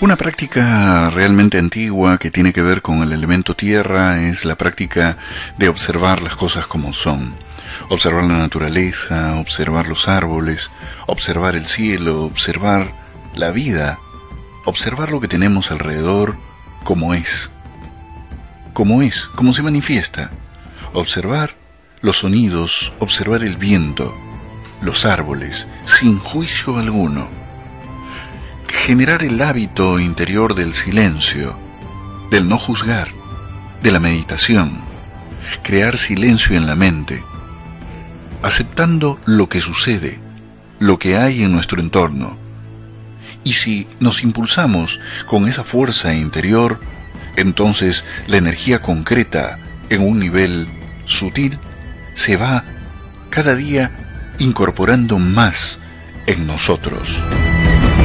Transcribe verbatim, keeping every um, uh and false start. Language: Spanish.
Una práctica realmente antigua que tiene que ver con el elemento tierra es la práctica de observar las cosas como son. Observar la naturaleza, observar los árboles, observar el cielo, observar la vida, observar lo que tenemos alrededor como es. Como es, como se manifiesta. Observar los sonidos, observar el viento, los árboles, sin juicio alguno. Generar el hábito interior del silencio, del no juzgar, de la meditación. Crear silencio en la mente, aceptando lo que sucede, lo que hay en nuestro entorno. Y si nos impulsamos con esa fuerza interior, entonces la energía concreta en un nivel sutil se va cada día incorporando más en nosotros.